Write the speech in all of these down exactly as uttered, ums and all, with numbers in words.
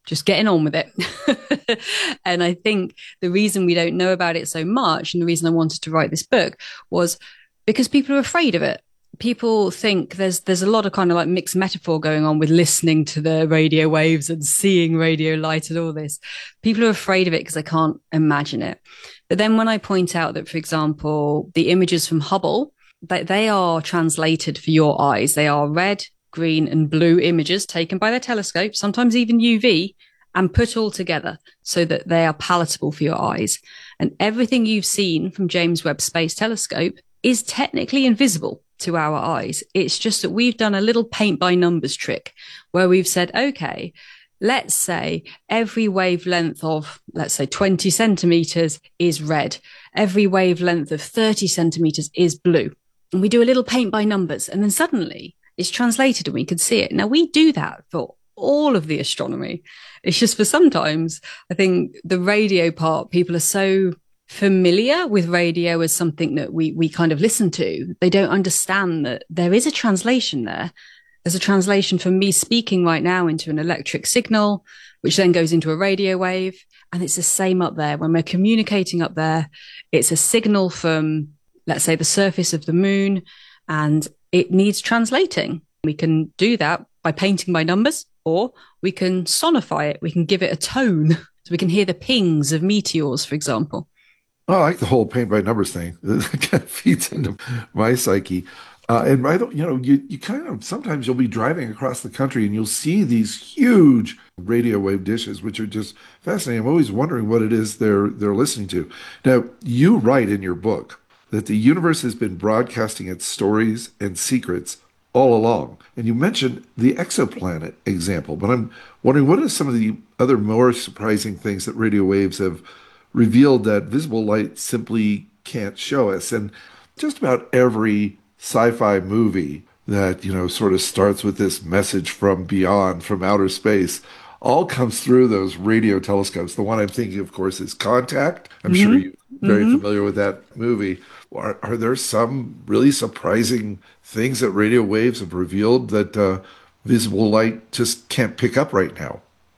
just getting on with it. And I think the reason we don't know about it so much, and the reason I wanted to write this book, was because people are afraid of it. People think there's there's a lot of kind of like mixed metaphor going on with listening to the radio waves and seeing radio light and all this. People are afraid of it because they can't imagine it. But then when I point out that, for example, the images from Hubble, that they are translated for your eyes, they are red, green, and blue images taken by their telescope, sometimes even U V, and put all together so that they are palatable for your eyes. And everything you've seen from James Webb Space Telescope is technically invisible to our eyes. It's just that we've done a little paint by numbers trick where we've said, okay, let's say every wavelength of, let's say twenty centimeters is red. Every wavelength of thirty centimeters is blue. And we do a little paint by numbers, and then suddenly it's translated and we can see it. Now we do that for all of the astronomy. It's just for sometimes, I think the radio part, people are so familiar with radio as something that we we kind of listen to. They don't understand that there is a translation there. There's a translation from me speaking right now into an electric signal, which then goes into a radio wave. And it's the same up there. When we're communicating up there, it's a signal from, let's say, the surface of the moon, and it needs translating. We can do that by painting by numbers, or we can sonify it. We can give it a tone. So we can hear the pings of meteors, for example. Well, I like the whole paint by numbers thing. That kind of feeds into my psyche. Uh, and I don't, you know, you, you kind of, sometimes you'll be driving across the country and you'll see these huge radio wave dishes, which are just fascinating. I'm always wondering what it is they're they're listening to. Now, you write in your book that the universe has been broadcasting its stories and secrets all along. And you mentioned the exoplanet example, but I'm wondering, what are some of the other more surprising things that radio waves have revealed that visible light simply can't show us? And just about every sci-fi movie that, you know, sort of starts with this message from beyond, from outer space, all comes through those radio telescopes. The one I'm thinking, of course, is Contact. I'm sure Mm-hmm. you're very Mm-hmm. familiar with that movie. Are, are there some really surprising things that radio waves have revealed that uh, visible light just can't pick up right now?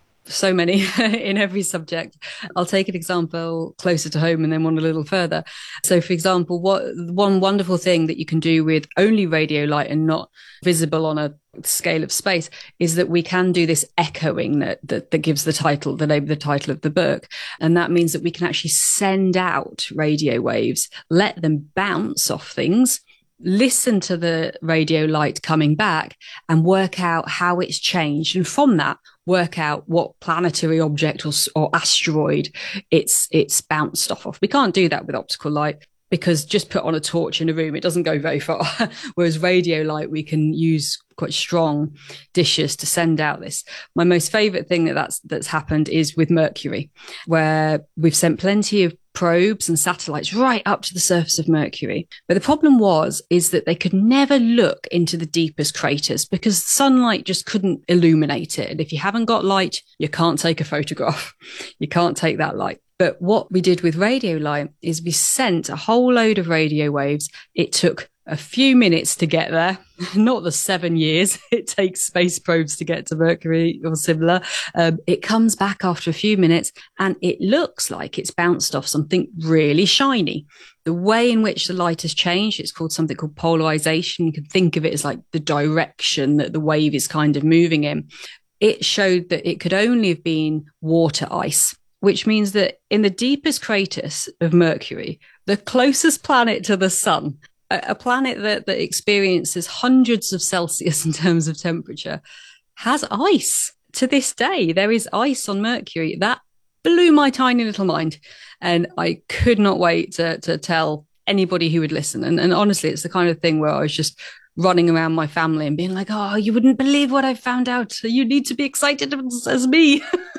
So many in every subject. I'll take an example closer to home and then one a little further. So, for example, what one wonderful thing that you can do with only radio light and not visible on a scale of space is that we can do this echoing that that, that gives the title, the name, the title of the book. And that means that we can actually send out radio waves, let them bounce off things, listen to the radio light coming back, and work out how it's changed. And from that, work out what planetary object or, or asteroid it's it's bounced off of. We can't do that with optical light, because just put on a torch in a room, it doesn't go very far. Whereas radio light, we can use quite strong dishes to send out this. My most favorite thing that that's, that's happened is with Mercury, where we've sent plenty of probes and satellites right up to the surface of Mercury. But the problem was, is that they could never look into the deepest craters because sunlight just couldn't illuminate it. And if you haven't got light, you can't take a photograph. You can't take that light. But what we did with radio light is we sent a whole load of radio waves. It took a few minutes to get there, not the seven years it takes space probes to get to Mercury or similar. Um, it comes back after a few minutes and it looks like it's bounced off something really shiny. The way in which the light has changed, it's called something called polarization. You can think of it as like the direction that the wave is kind of moving in. It showed that it could only have been water ice, which means that in the deepest craters of Mercury, the closest planet to the sun, a planet that, that experiences hundreds of Celsius in terms of temperature, has ice. To this day, there is ice on Mercury. That blew my tiny little mind. And I could not wait to, to tell anybody who would listen. And, and honestly, it's the kind of thing where I was just running around my family and being like, oh, you wouldn't believe what I found out. You need to be excited as, as me.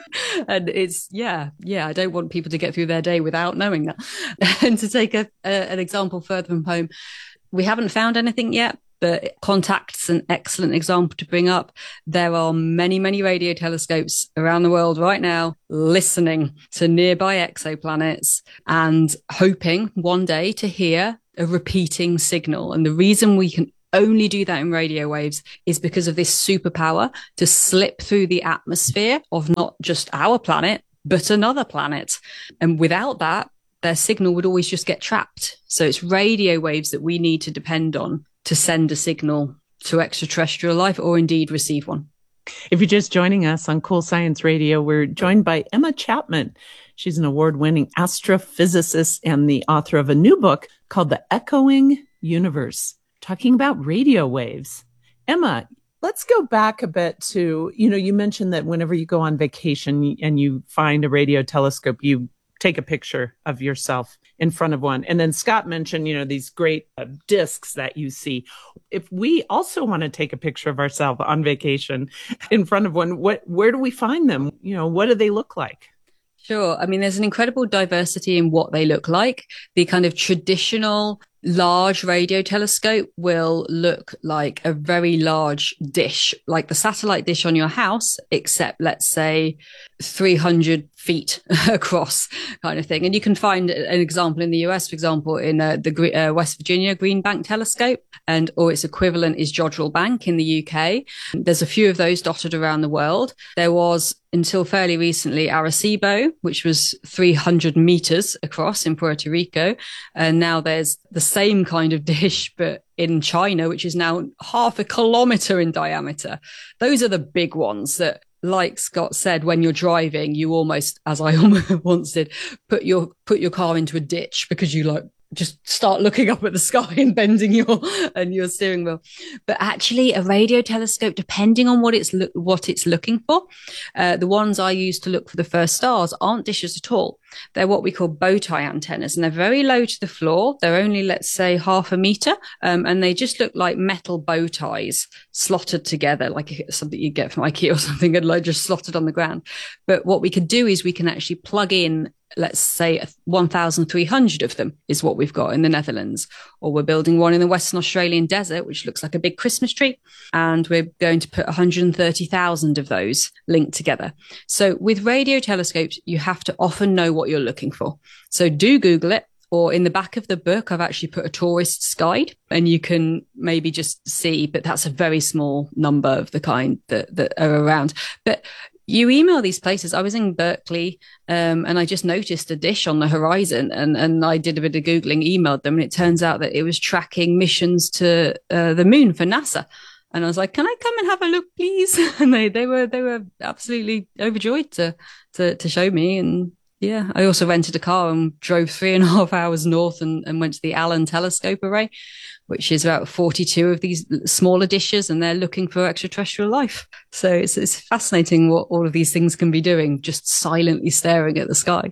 And it's, yeah, yeah, I don't want people to get through their day without knowing that. And to take a, a, an example further from home, we haven't found anything yet, but Contact's an excellent example to bring up. There are many, many radio telescopes around the world right now listening to nearby exoplanets and hoping one day to hear a repeating signal. And the reason we can only do that in radio waves is because of this superpower to slip through the atmosphere of not just our planet, but another planet. And without that, their signal would always just get trapped. So it's radio waves that we need to depend on to send a signal to extraterrestrial life or indeed receive one. If you're just joining us on Cool Science Radio, we're joined by Emma Chapman. She's an award-winning astrophysicist and the author of a new book called The Echoing Universe, talking about radio waves. Emma, let's go back a bit to, you know, you mentioned that whenever you go on vacation and you find a radio telescope, you take a picture of yourself in front of one. And then Scott mentioned, you know, these great uh, discs that you see. If we also want to take a picture of ourselves on vacation in front of one, what, where do we find them? You know, what do they look like? Sure. I mean, there's an incredible diversity in what they look like. The kind of traditional large radio telescope will look like a very large dish, like the satellite dish on your house, except let's say three hundred feet across kind of thing. And you can find an example in the U S, for example, in uh, the uh, West Virginia Green Bank telescope, and or its equivalent is Jodrell Bank in the U K. There's a few of those dotted around the world. There was, until fairly recently, Arecibo, which was three hundred meters across in Puerto Rico. And now there's the same kind of dish, but in China, which is now half a kilometer in diameter. Those are the big ones that, like Scott said, when you're driving, you almost, as I almost once did, put your put your car into a ditch because you like just start looking up at the sky and bending your and your steering wheel. But actually, a radio telescope, depending on what it's lo- what it's looking for, uh, the ones I use to look for the first stars aren't dishes at all. They're what we call bow tie antennas, and they're very low to the floor. They're only, let's say, half a meter, um, and they just look like metal bow ties slotted together, like something you get from IKEA or something, and like just slotted on the ground. But what we can do is we can actually plug in, let's say one thousand three hundred of them is what we've got in the Netherlands, or we're building one in the Western Australian desert, which looks like a big Christmas tree. And we're going to put one hundred thirty thousand of those linked together. So with radio telescopes, you have to often know what you're looking for. So do Google it. Or in the back of the book, I've actually put a tourist's guide, and you can maybe just see, but that's a very small number of the kind that, that are around. But you email these places. I was in Berkeley, um, and I just noticed a dish on the horizon, and, and I did a bit of Googling, emailed them, and it turns out that it was tracking missions to uh, the moon for NASA. And I was like, "Can I come and have a look, please?" And they, they were they were absolutely overjoyed to to to show me. And yeah, I also rented a car and drove three and a half hours north and, and went to the Allen Telescope Array, which is about forty-two of these smaller dishes, and they're looking for extraterrestrial life. So it's, it's fascinating what all of these things can be doing, just silently staring at the sky.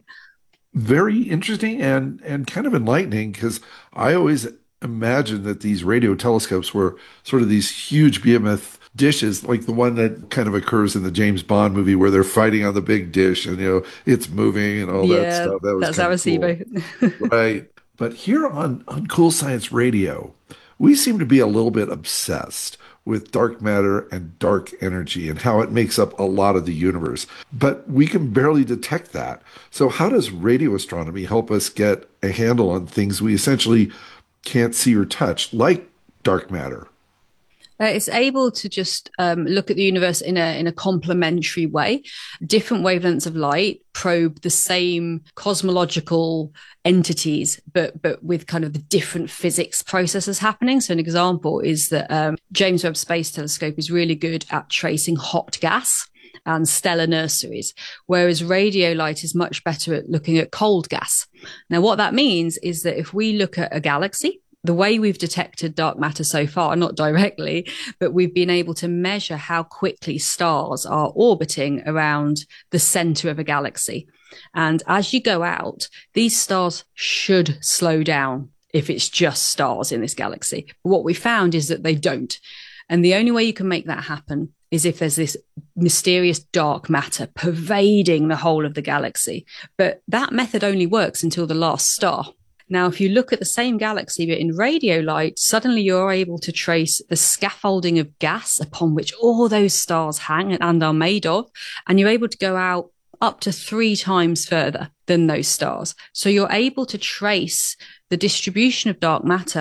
Very interesting and, and kind of enlightening, because I always imagined that these radio telescopes were sort of these huge behemoth dishes, like the one that kind of occurs in the James Bond movie where they're fighting on the big dish and, you know, it's moving and all yeah, that stuff. That was that's Arecibo. Cool. Right. But here on, on Cool Science Radio, we seem to be a little bit obsessed with dark matter and dark energy and how it makes up a lot of the universe. But we can barely detect that. So how does radio astronomy help us get a handle on things we essentially can't see or touch, like dark matter? Uh, it's able to just um, look at the universe in a in a complementary way. Different wavelengths of light probe the same cosmological entities, but but with kind of the different physics processes happening. So an example is that um, James Webb Space Telescope is really good at tracing hot gas and stellar nurseries, whereas radio light is much better at looking at cold gas. Now, what that means is that if we look at a galaxy, the way we've detected dark matter so far, not directly, but we've been able to measure how quickly stars are orbiting around the center of a galaxy. And as you go out, these stars should slow down if it's just stars in this galaxy. But what we found is that they don't. And the only way you can make that happen is if there's this mysterious dark matter pervading the whole of the galaxy. But that method only works until the last star. Now, if you look at the same galaxy, but in radio light, suddenly you're able to trace the scaffolding of gas upon which all those stars hang and are made of. And you're able to go out up to three times further than those stars. So you're able to trace the distribution of dark matter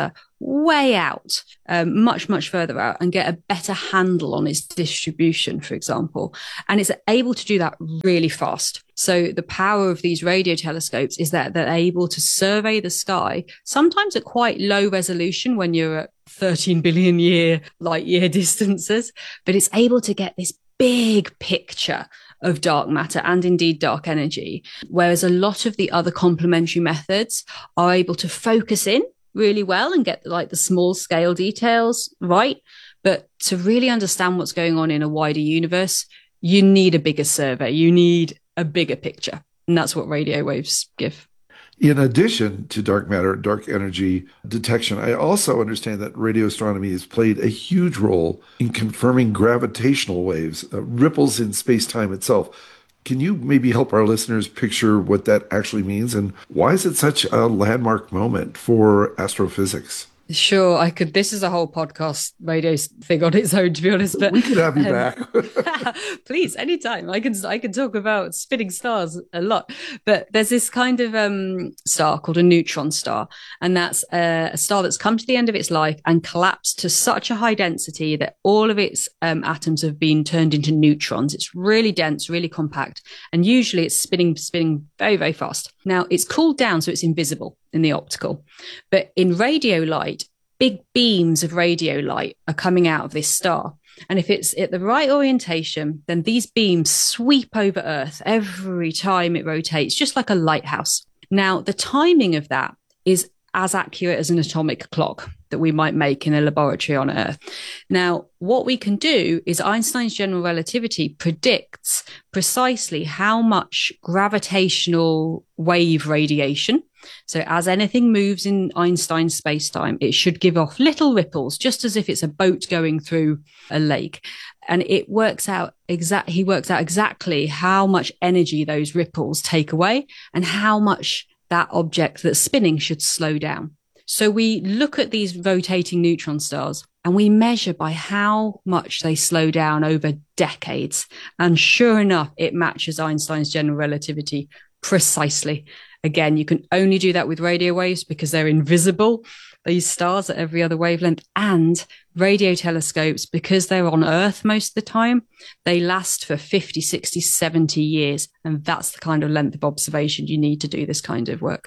way out, um, much, much further out, and get a better handle on its distribution, for example. And it's able to do that really fast. So the power of these radio telescopes is that they're able to survey the sky, sometimes at quite low resolution when you're at thirteen billion year light year distances, but it's able to get this big picture of dark matter and indeed dark energy, whereas a lot of the other complementary methods are able to focus in really well and get like the small scale details right. But to really understand what's going on in a wider universe, you need a bigger survey. You need a bigger picture. And that's what radio waves give. In addition to dark matter, dark energy detection, I also understand that radio astronomy has played a huge role in confirming gravitational waves, uh, ripples in space-time itself. Can you maybe help our listeners picture what that actually means, and why is it such a landmark moment for astrophysics? Sure, I could. This is a whole podcast radio thing on its own, to be honest. But we could have you um, back, please, anytime. I can. I can talk about spinning stars a lot. But there's this kind of um, star called a neutron star, and that's a, a star that's come to the end of its life and collapsed to such a high density that all of its um, atoms have been turned into neutrons. It's really dense, really compact, and usually it's spinning, spinning very, very fast. Now it's cooled down, so it's invisible in the optical, but in radio light, big beams of radio light are coming out of this star. And if it's at the right orientation, then these beams sweep over Earth every time it rotates, just like a lighthouse. Now, the timing of that is as accurate as an atomic clock that we might make in a laboratory on Earth. Now, what we can do is Einstein's general relativity predicts precisely how much gravitational wave radiation. So as anything moves in Einstein's spacetime, it should give off little ripples, just as if it's a boat going through a lake. And it works out exact. He works out exactly how much energy those ripples take away and how much that object that's spinning should slow down. So we look at these rotating neutron stars and we measure by how much they slow down over decades. And sure enough, it matches Einstein's general relativity precisely. Again, you can only do that with radio waves because they're invisible, these stars at every other wavelength, and radio telescopes, because they're on Earth most of the time, they last for fifty, sixty, seventy years. And that's the kind of length of observation you need to do this kind of work.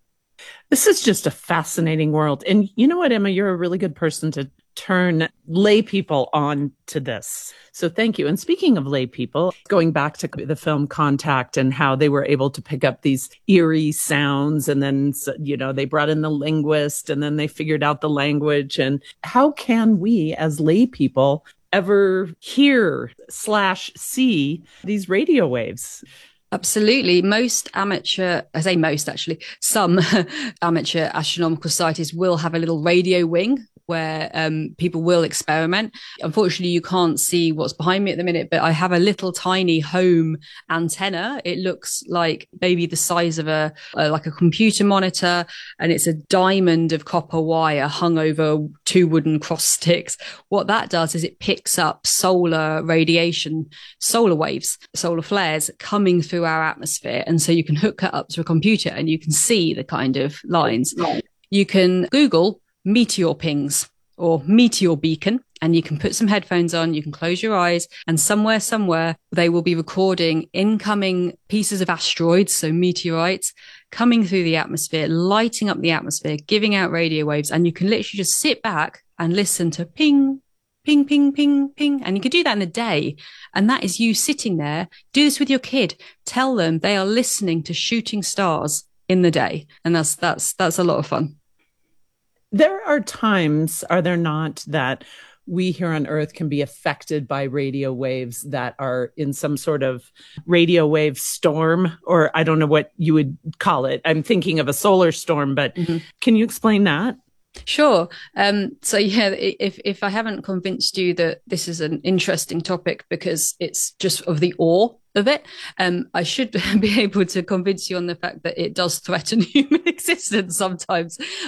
This is just a fascinating world. And you know what, Emma, you're a really good person to turn lay people on to this. So thank you. And speaking of lay people, going back to the film Contact and how they were able to pick up these eerie sounds, and then, you know, they brought in the linguist and then they figured out the language. And how can we as lay people ever hear slash see these radio waves? Absolutely. Most amateur, I say most actually, some amateur astronomical societies will have a little radio wing where um, people will experiment. Unfortunately, you can't see what's behind me at the minute, but I have a little tiny home antenna. It looks like maybe the size of a, a like a computer monitor, and it's a diamond of copper wire hung over two wooden cross sticks. What that does is it picks up solar radiation, solar waves, solar flares coming through our atmosphere. And so you can hook that up to a computer and you can see the kind of lines. You can Google meteor pings or meteor beacon, and you can put some headphones on, you can close your eyes, and somewhere, somewhere, they will be recording incoming pieces of asteroids, so meteorites, coming through the atmosphere, lighting up the atmosphere, giving out radio waves, and you can literally just sit back and listen to ping, ping, ping, ping, ping, and you can do that in a day, and that is you sitting there. Do this with your kid. Tell them they are listening to shooting stars in the day, and that's that's that's a lot of fun. There are times, are there not, that we here on Earth can be affected by radio waves that are in some sort of radio wave storm, or I don't know what you would call it. I'm thinking of a solar storm, but mm-hmm. Can you explain that? Sure. Um, so yeah, if if I haven't convinced you that this is an interesting topic because it's just of the awe of it, um, I should be able to convince you on the fact that it does threaten human existence sometimes.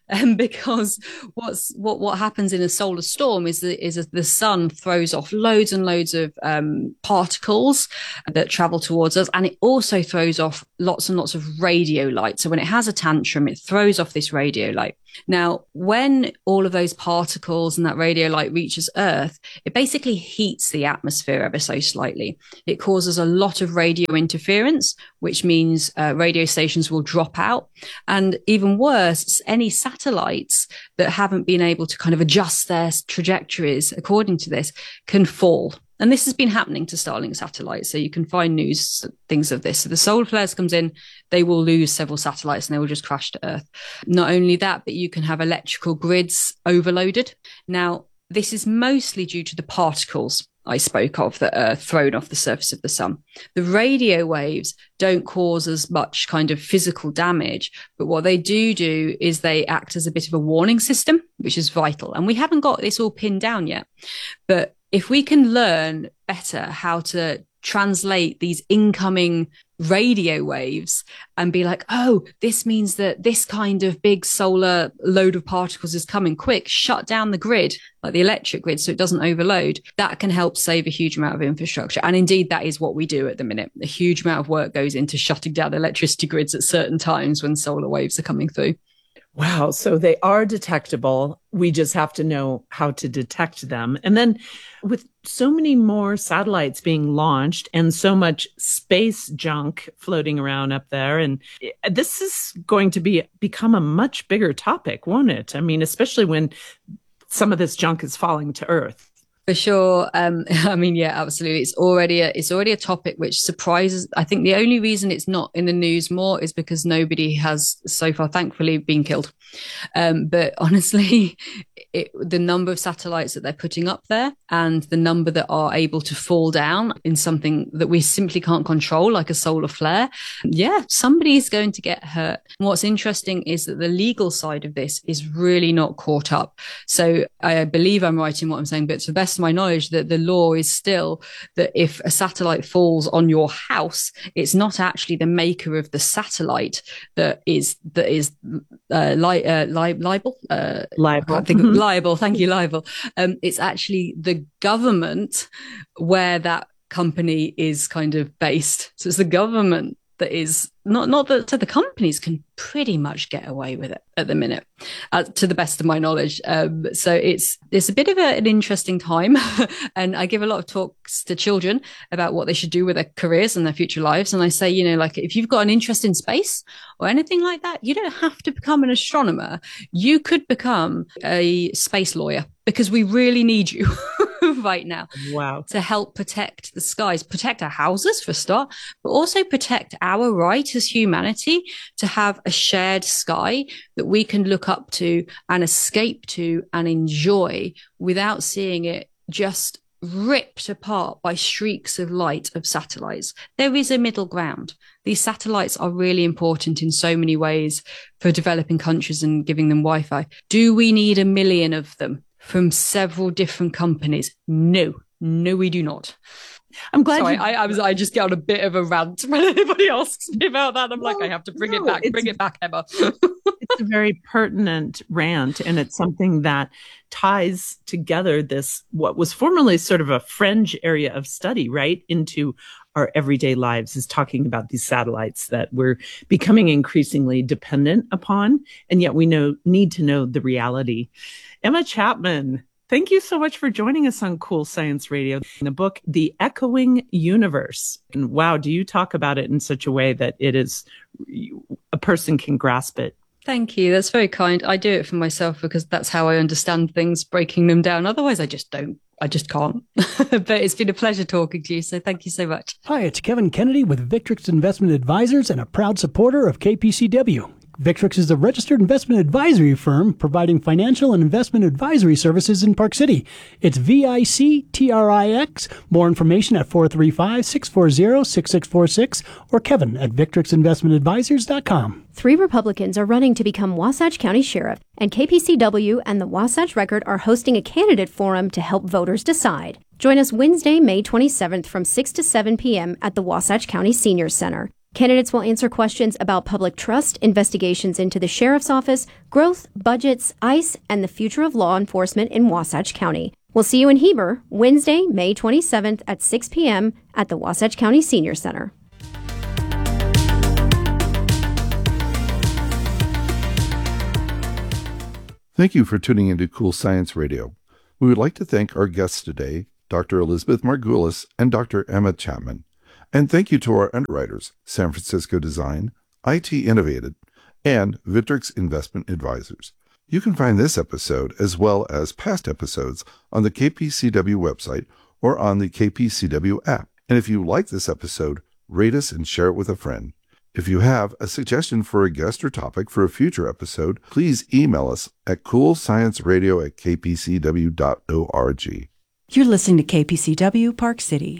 Um, because what's what what happens in a solar storm is that is that the sun throws off loads and loads of um, particles that travel towards us, and it also throws off lots and lots of radio light. So when it has a tantrum, it throws off this radio light. Now, when all of those particles and that radio light reaches Earth, it basically heats the atmosphere ever so slightly. It causes a lot of radio interference, which means uh, radio stations will drop out. And even worse, any satellites that haven't been able to kind of adjust their trajectories according to this can fall. And this has been happening to Starlink satellites. So you can find news, things of this. So the solar flares comes in, they will lose several satellites and they will just crash to Earth. Not only that, but you can have electrical grids overloaded. Now, this is mostly due to the particles I spoke of that are thrown off the surface of the sun. The radio waves don't cause as much kind of physical damage, but what they do do is they act as a bit of a warning system, which is vital. And we haven't got this all pinned down yet, but if we can learn better how to translate these incoming radio waves and be like, oh, this means that this kind of big solar load of particles is coming, quick, shut down the grid, like the electric grid, so it doesn't overload. That can help save a huge amount of infrastructure. And indeed, that is what we do at the minute. A huge amount of work goes into shutting down electricity grids at certain times when solar waves are coming through. Wow. So they are detectable. We just have to know how to detect them. And then with so many more satellites being launched and so much space junk floating around up there, and this is going to be become a much bigger topic, won't it? I mean, especially when some of this junk is falling to Earth. For sure. Um, I mean, yeah, absolutely. It's already a, it's already a topic which surprises. I think the only reason it's not in the news more is because nobody has so far, thankfully, been killed. Um, but honestly, it, the number of satellites that they're putting up there and the number that are able to fall down in something that we simply can't control, like a solar flare, yeah, somebody is going to get hurt. And what's interesting is that the legal side of this is really not caught up. So I believe I'm right in what I'm saying, but to the best of my knowledge, that the law is still that if a satellite falls on your house, it's not actually the maker of the satellite that is that is uh, li- uh, li- liable. Uh, liable. I think Mm-hmm. liable. Thank you, liable. Um, it's actually the government where that company is kind of based. So it's the government that is not not that so the companies can pretty much get away with it at the minute, uh, to the best of my knowledge. Um, so it's it's a bit of a, an interesting time, and I give a lot of talks to children about what they should do with their careers and their future lives. And I say, you know, like if you've got an interest in space or anything like that, you don't have to become an astronomer. You could become a space lawyer because we really need you. Right now. Wow. To help protect the skies, protect our houses for a start, but also protect our right as humanity to have a shared sky that we can look up to and escape to and enjoy without seeing it just ripped apart by streaks of light of satellites. There is a middle ground. These satellites are really important in so many ways for developing countries and giving them Wi-Fi. Do we need a million of them from several different companies? No, no, we do not. I'm glad. Sorry, you- I, I was. I just get on a bit of a rant when anybody asks me about that. I'm well, like, I have to bring no, it back. Bring it back, Emma. It's a very pertinent rant, and it's something that ties together this what was formerly sort of a fringe area of study, right, into our everyday lives. Is talking about these satellites that we're becoming increasingly dependent upon, and yet we know need to know the reality. Emma Chapman, thank you so much for joining us on Cool Science Radio. In the book, The Echoing Universe. And wow, do you talk about it in such a way that it is, a person can grasp it? Thank you. That's very kind. I do it for myself because that's how I understand things, breaking them down. Otherwise, I just don't. I just can't. But it's been a pleasure talking to you. So thank you so much. Hi, it's Kevin Kennedy with Victrix Investment Advisors and a proud supporter of K P C W. Victrix is a registered investment advisory firm providing financial and investment advisory services in Park City. It's V I C T R I X. More information at four three five, six four zero, six six four six or Kevin at victrix investment advisors dot com. Three Republicans are running to become Wasatch County Sheriff, and K P C W and the Wasatch Record are hosting a candidate forum to help voters decide. Join us Wednesday, May twenty-seventh from six to seven p.m. at the Wasatch County Senior Center. Candidates will answer questions about public trust, investigations into the sheriff's office, growth, budgets, ICE, and the future of law enforcement in Wasatch County. We'll see you in Heber Wednesday, May twenty-seventh at six p.m. at the Wasatch County Senior Center. Thank you for tuning into Cool Science Radio. We would like to thank our guests today, Doctor Elizabeth Margulis and Doctor Emma Chapman. And thank you to our underwriters, San Francisco Design, I T Innovated, and Victrix Investment Advisors. You can find this episode, as well as past episodes, on the K P C W website or on the K P C W app. And if you like this episode, rate us and share it with a friend. If you have a suggestion for a guest or topic for a future episode, please email us at coolscienceradio at k p c w dot org. You're listening to K P C W Park City.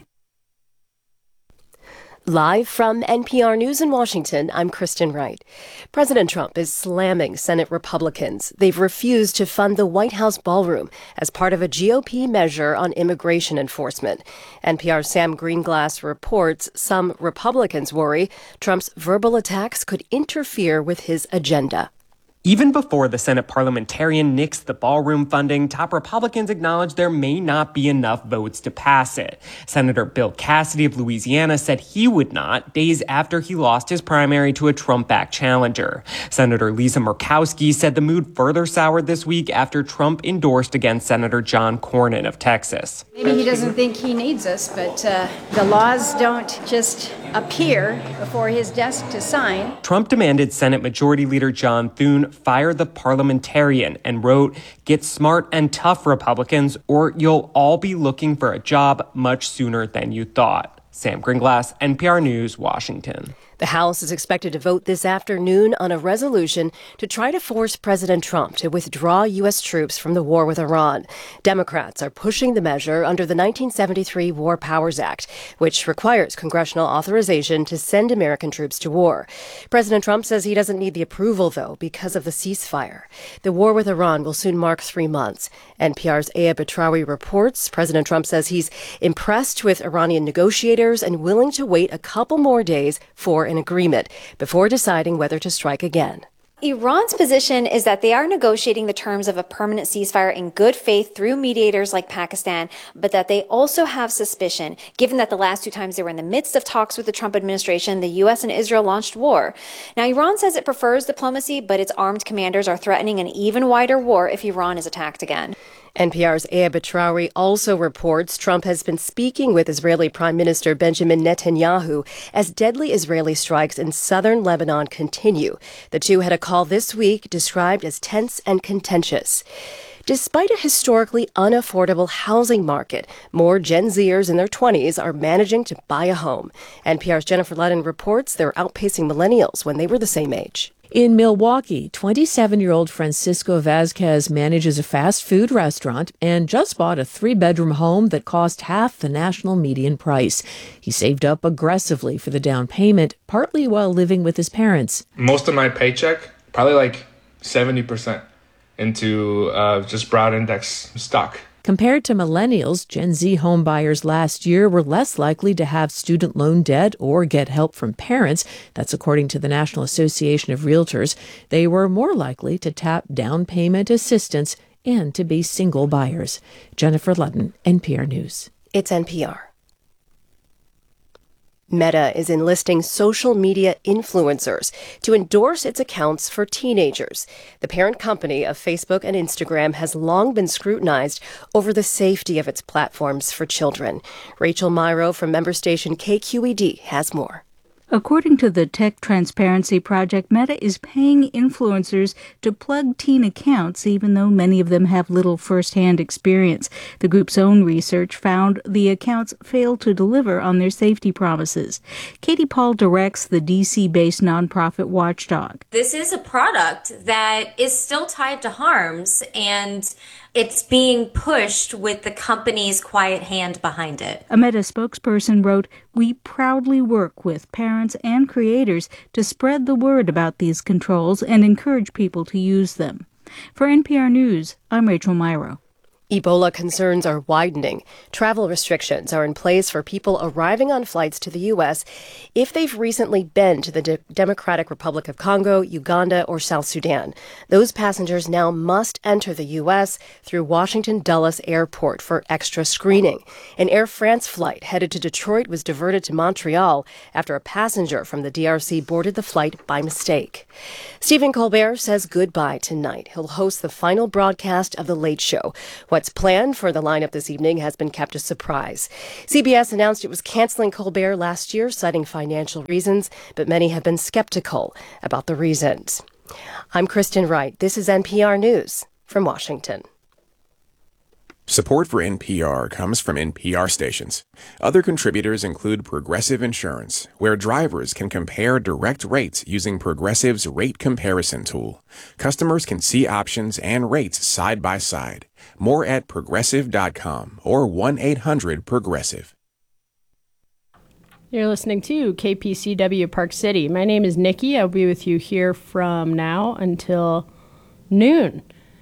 Live from N P R News in Washington, I'm Kristen Wright. President Trump is slamming Senate Republicans. They've refused to fund the White House ballroom as part of a G O P measure on immigration enforcement. N P R's Sam Greenglass reports some Republicans worry Trump's verbal attacks could interfere with his agenda. Even before the Senate parliamentarian nixed the ballroom funding, top Republicans acknowledged there may not be enough votes to pass it. Senator Bill Cassidy of Louisiana said he would not, days after he lost his primary to a Trump-backed challenger. Senator Lisa Murkowski said the mood further soured this week after Trump endorsed against Senator John Cornyn of Texas. Maybe he doesn't think he needs us, but uh, the laws don't just appear before his desk to sign. Trump demanded Senate Majority Leader John Thune fire the parliamentarian and wrote, "Get smart and tough, Republicans, or you'll all be looking for a job much sooner than you thought." Sam Greenglass, N P R News, Washington. The House is expected to vote this afternoon on a resolution to try to force President Trump to withdraw U S troops from the war with Iran. Democrats are pushing the measure under the nineteen seventy-three War Powers Act, which requires congressional authorization to send American troops to war. President Trump says he doesn't need the approval, though, because of the ceasefire. The war with Iran will soon mark three months. N P R's Aya Batrawi reports President Trump says he's impressed with Iranian negotiators and willing to wait a couple more days for an agreement before deciding whether to strike again. Iran's position is that they are negotiating the terms of a permanent ceasefire in good faith through mediators like Pakistan, but that they also have suspicion, given that the last two times they were in the midst of talks with the Trump administration, the U S and Israel launched war. Now, Iran says it prefers diplomacy, but its armed commanders are threatening an even wider war if Iran is attacked again. N P R's Aya Batrawi also reports Trump has been speaking with Israeli Prime Minister Benjamin Netanyahu as deadly Israeli strikes in southern Lebanon continue. The two had a call this week described as tense and contentious. Despite a historically unaffordable housing market, more Gen Zers in their twenties are managing to buy a home. N P R's Jennifer Ludden reports they're outpacing millennials when they were the same age. In Milwaukee, twenty-seven-year-old Francisco Vazquez manages a fast food restaurant and just bought a three-bedroom home that cost half the national median price. He saved up aggressively for the down payment, partly while living with his parents. Most of my paycheck, probably like seventy percent, into uh, just broad index stock. Compared to millennials, Gen Z homebuyers last year were less likely to have student loan debt or get help from parents. That's according to the National Association of Realtors. They were more likely to tap down payment assistance and to be single buyers. Jennifer Ludden, N P R News. It's N P R. Meta is enlisting social media influencers to endorse its accounts for teenagers. The parent company of Facebook and Instagram has long been scrutinized over the safety of its platforms for children. Rachel Myrow from member station K Q E D has more. According to the Tech Transparency Project, Meta is paying influencers to plug teen accounts, even though many of them have little first-hand experience. The group's own research found the accounts fail to deliver on their safety promises. Katie Paul directs the D C-based nonprofit Watchdog. This is a product that is still tied to harms, and it's being pushed with the company's quiet hand behind it. A Meta spokesperson wrote, "We proudly work with parents and creators to spread the word about these controls and encourage people to use them." For N P R News, I'm Rachel Myrow. Ebola concerns are widening. Travel restrictions are in place for people arriving on flights to the U S if they've recently been to the De- Democratic Republic of Congo, Uganda, or South Sudan. Those passengers now must enter the U S through Washington Dulles Airport for extra screening. An Air France flight headed to Detroit was diverted to Montreal after a passenger from the D R C boarded the flight by mistake. Stephen Colbert says goodbye tonight. He'll host the final broadcast of The Late Show. What's planned for the lineup this evening has been kept a surprise. C B S announced it was canceling Colbert last year, citing financial reasons, but many have been skeptical about the reasons. I'm Kristen Wright. This is N P R News from Washington. Support for N P R comes from N P R stations. Other contributors include Progressive Insurance, where drivers can compare direct rates using Progressive's rate comparison tool. Customers can see options and rates side by side. More at progressive dot com or one eight hundred progressive. You're listening to K P C W Park City. My name is Nikki. I'll be with you here from now until noon.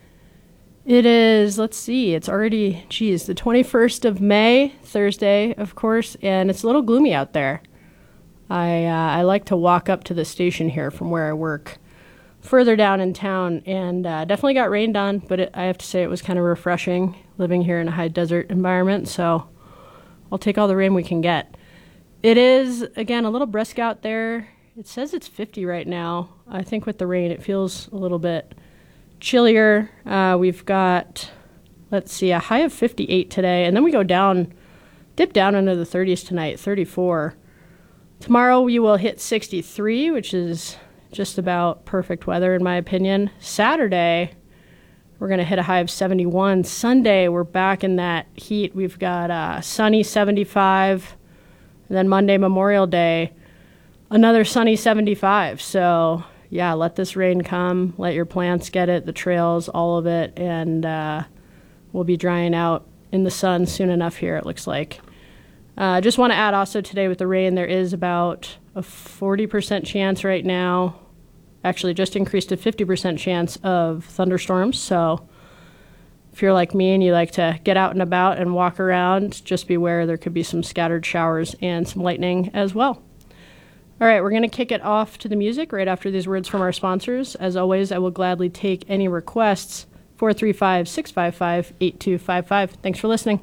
It is, let's see, it's already, geez, the twenty-first of May, Thursday, of course, and it's a little gloomy out there. I uh, I like to walk up to the station here from where I work, further down in town, and uh, definitely got rained on, but it, I have to say it was kind of refreshing living here in a high desert environment, so I'll take all the rain we can get. It is, again, a little brisk out there. It says it's fifty right now. I think with the rain it feels a little bit chillier. Uh, we've got, let's see, a high of fifty-eight today, and then we go down, dip down into the thirties tonight, thirty-four. Tomorrow we will hit sixty-three, which is just about perfect weather in my opinion. Saturday, we're going to hit a high of seventy-one. Sunday, we're back in that heat. We've got uh, sunny seventy-five, and then Monday, Memorial Day, another sunny seventy-five. So yeah, let this rain come, let your plants get it, the trails, all of it, and uh, we'll be drying out in the sun soon enough here, it looks like. I uh, just want to add also today with the rain, there is about a forty percent chance right now, actually just increased to fifty percent chance of thunderstorms. So if you're like me and you like to get out and about and walk around, just beware there could be some scattered showers and some lightning as well. All right, we're going to kick it off to the music right after these words from our sponsors. As always, I will gladly take any requests. four three five, six five five, eight two five five. Thanks for listening.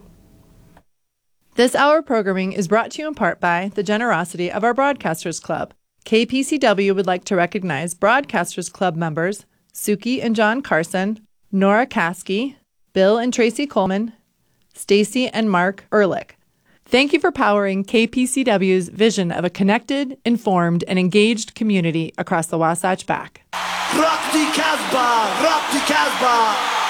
This hour programming is brought to you in part by the generosity of our Broadcasters Club. K P C W would like to recognize Broadcasters Club members Suki and John Carson, Nora Caskey, Bill and Tracy Coleman, Stacy and Mark Ehrlich. Thank you for powering K P C W's vision of a connected, informed, and engaged community across the Wasatch Back. Rock the Casbah! Rock the Casbah!